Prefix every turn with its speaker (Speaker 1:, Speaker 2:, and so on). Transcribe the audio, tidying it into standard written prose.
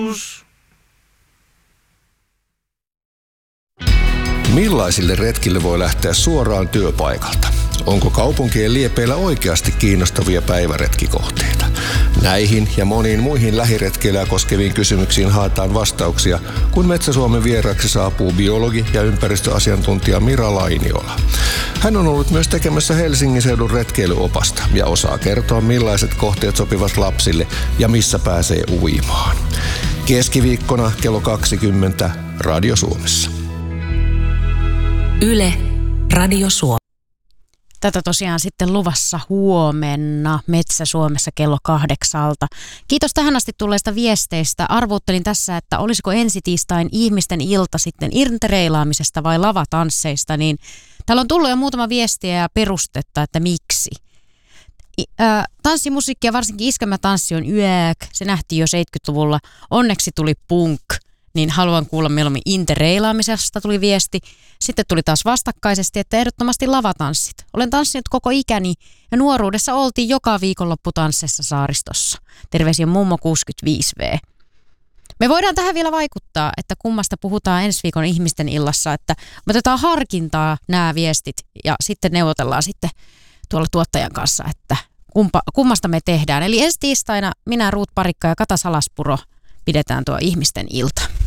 Speaker 1: Millaisille retkille voi lähteä suoraan työpaikalta? Onko kaupunkien liepeillä oikeasti kiinnostavia päiväretkikohteita? Näihin ja moniin muihin lähiretkeilyä koskeviin kysymyksiin haetaan vastauksia, kun Metsä-Suomen vieraaksi saapuu biologi ja ympäristöasiantuntija Mira Lainiola. Hän on ollut myös tekemässä Helsingin seudun retkeilyopasta ja osaa kertoa, millaiset kohteet sopivat lapsille ja missä pääsee uimaan. Keskiviikkona kello 20 Radio Suomessa.
Speaker 2: Yle, Radio Suomi.
Speaker 3: Tätä tosiaan sitten luvassa huomenna Metsä-Suomessa kello 8. Kiitos tähän asti tulleista viesteistä. Arvuuttelin tässä, että olisiko ensi tiistain ihmisten ilta sitten interreilaamisesta vai lavatansseista, niin täällä on tullut jo muutama viestiä ja perustetta, että miksi. Tanssimusiikki ja varsinkin iskelmätanssi on se nähtiin jo 70-luvulla. Onneksi tuli punk. Niin haluan kuulla mieluummin interreilaamisesta tuli viesti. Sitten tuli taas vastakkaisesti, että ehdottomasti lavatanssit. Olen tanssinut koko ikäni ja nuoruudessa oltiin joka viikonloppu tansseissa saaristossa. Terveisiä mummo 65V. Me voidaan tähän vielä vaikuttaa, että kummasta puhutaan ensi viikon ihmisten illassa, että me otetaan harkintaa nämä viestit ja sitten neuvotellaan sitten tuolla tuottajan kanssa, että kummasta me tehdään. Eli ensi tiistaina minä, Ruut Parikka ja Kata Salaspuro pidetään tuo ihmisten ilta.